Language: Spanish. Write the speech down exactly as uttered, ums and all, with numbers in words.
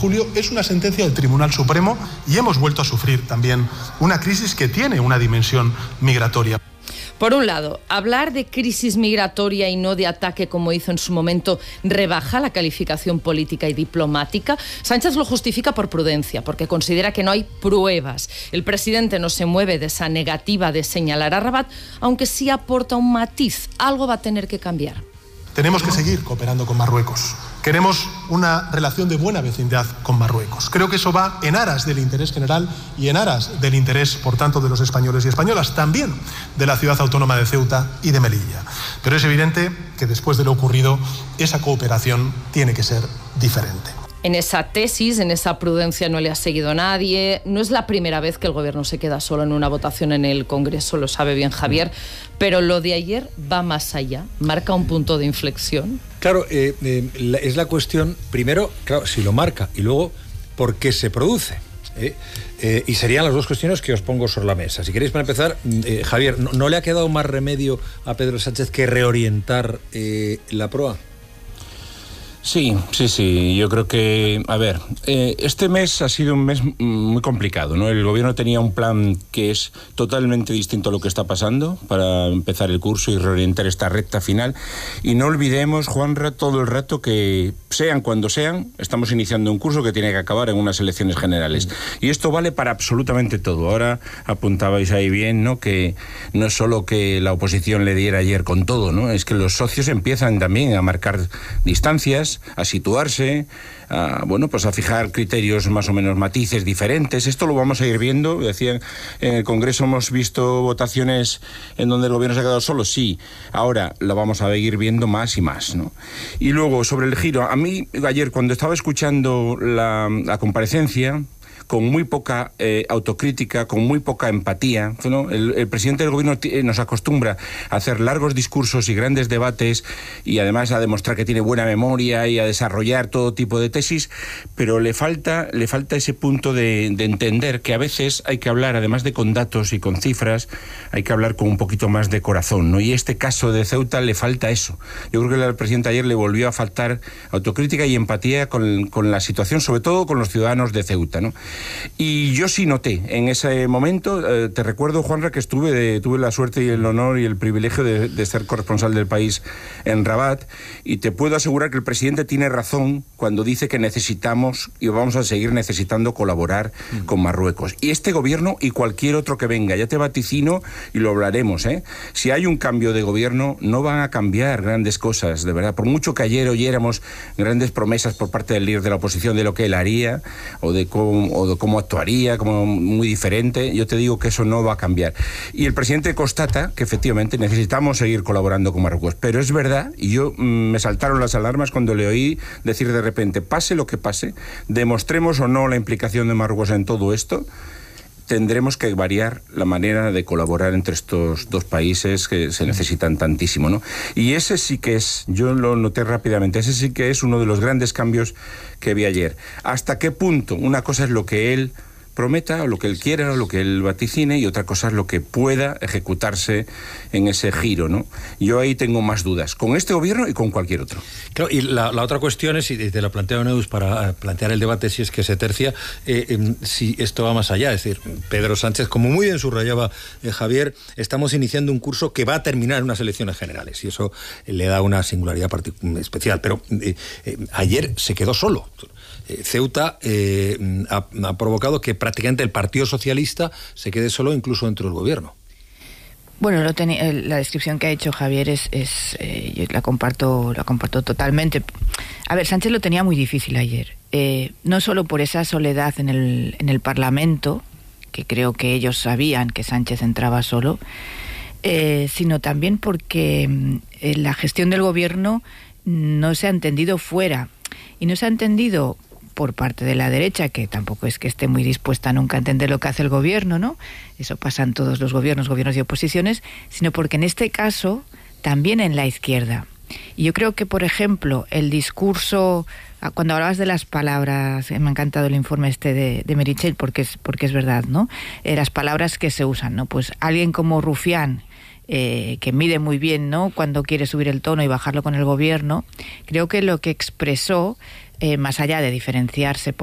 julio es una sentencia del Tribunal Supremo y hemos vuelto a sufrir también una crisis que tiene una dimensión migratoria. Por un lado, hablar de crisis migratoria y no de ataque, como hizo en su momento, rebaja la calificación política y diplomática. Sánchez lo justifica por prudencia, porque considera que no hay pruebas. El presidente no se mueve de esa negativa de señalar a Rabat, aunque sí aporta un matiz. Algo va a tener que cambiar. Tenemos que seguir cooperando con Marruecos. Queremos una relación de buena vecindad con Marruecos. Creo que eso va en aras del interés general y en aras del interés, por tanto, de los españoles y españolas, también de la ciudad autónoma de Ceuta y de Melilla. Pero es evidente que después de lo ocurrido, esa cooperación tiene que ser diferente. En esa tesis, en esa prudencia no le ha seguido nadie. No es la primera vez que el gobierno se queda solo en una votación en el Congreso, lo sabe bien Javier, pero lo de ayer va más allá, marca un punto de inflexión. Claro, eh, eh, la, es la cuestión, primero, claro, si lo marca, y luego, ¿por qué se produce? ¿Eh? Eh, y serían las dos cuestiones que os pongo sobre la mesa. Si queréis, para empezar, eh, Javier, ¿no, ¿no le ha quedado más remedio a Pedro Sánchez que reorientar eh, la proa? Sí, sí, sí. Yo creo que, a ver, eh, este mes ha sido un mes muy complicado, ¿no? El gobierno tenía un plan que es totalmente distinto a lo que está pasando para empezar el curso y reorientar esta recta final. Y no olvidemos, Juanra, todo el rato que, sean cuando sean, estamos iniciando un curso que tiene que acabar en unas elecciones generales. Y esto vale para absolutamente todo. Ahora apuntabais ahí bien, ¿no? Que no es solo que la oposición le diera ayer con todo, ¿no? Es que los socios empiezan también a marcar distancias, a situarse, a, bueno, pues a fijar criterios más o menos matices diferentes. Esto lo vamos a ir viendo. Decían, en el Congreso hemos visto votaciones en donde el gobierno se ha quedado solo, sí. Ahora lo vamos a ir viendo más y más, ¿no? Y luego, sobre el giro, a mí ayer cuando estaba escuchando la, la comparecencia, con muy poca eh, autocrítica, con muy poca empatía, ¿no? El, el presidente del gobierno nos acostumbra a hacer largos discursos y grandes debates y además a demostrar que tiene buena memoria y a desarrollar todo tipo de tesis, pero le falta, le falta ese punto de, de entender que a veces hay que hablar, además de con datos y con cifras, hay que hablar con un poquito más de corazón, ¿no? Y este caso de Ceuta le falta eso. Yo creo que al presidente ayer le volvió a faltar autocrítica y empatía con, con la situación, sobre todo con los ciudadanos de Ceuta, ¿no? Y yo sí noté en ese momento, eh, te recuerdo, Juanra, que estuve de, tuve la suerte y el honor y el privilegio de, de ser corresponsal del país en Rabat, y te puedo asegurar que el presidente tiene razón cuando dice que necesitamos y vamos a seguir necesitando colaborar mm. con Marruecos. Y este gobierno y cualquier otro que venga, ya te vaticino y lo hablaremos, ¿eh? Si hay un cambio de gobierno, no van a cambiar grandes cosas, de verdad. Por mucho que ayer oyéramos grandes promesas por parte del líder de la oposición de lo que él haría o de cómo, o de cómo actuaría, como muy diferente, yo te digo que eso no va a cambiar. Y el presidente constata que efectivamente necesitamos seguir colaborando con Marruecos, pero es verdad, y yo mmm, me saltaron las alarmas cuando le oí decir de repente, pase lo que pase, demostremos o no la implicación de Marruecos en todo esto, tendremos que variar la manera de colaborar entre estos dos países que se necesitan tantísimo, ¿no? Y ese sí que es, yo lo noté rápidamente, ese sí que es uno de los grandes cambios que vi ayer. ¿Hasta qué punto? Una cosa es lo que él prometa, o lo que él quiera, o lo que él vaticine, y otra cosa es lo que pueda ejecutarse en ese giro, ¿no? Yo ahí tengo más dudas, con este gobierno y con cualquier otro. Claro, y la, la otra cuestión es, y te la planteo Neus para plantear el debate, si es que se tercia, eh, eh, si esto va más allá, es decir, Pedro Sánchez, como muy bien subrayaba eh, Javier, estamos iniciando un curso que va a terminar en unas elecciones generales, y eso eh, le da una singularidad especial, pero eh, eh, ayer se quedó solo. Ceuta eh, ha, ha provocado que prácticamente el Partido Socialista se quede solo incluso dentro del gobierno. Bueno, lo ten, la descripción que ha hecho Javier es, es eh, yo la comparto, la comparto totalmente. A ver, Sánchez lo tenía muy difícil ayer, eh, no solo por esa soledad en el, en el Parlamento, que creo que ellos sabían que Sánchez entraba solo, eh, sino también porque eh, la gestión del gobierno no se ha entendido fuera, y no se ha entendido por parte de la derecha, que tampoco es que esté muy dispuesta nunca a entender lo que hace el gobierno, ¿no? Eso pasa en todos los gobiernos, gobiernos y oposiciones, sino porque en este caso también en la izquierda. Y yo creo que, por ejemplo, el discurso, cuando hablabas de las palabras, me ha encantado el informe este de, de Meritxell, porque es, porque es verdad, ¿no? Eh, las palabras que se usan, ¿no? Pues alguien como Rufián, Eh, que mide muy bien, ¿no?, cuando quiere subir el tono y bajarlo con el gobierno, creo que lo que expresó, eh, más allá de diferenciarse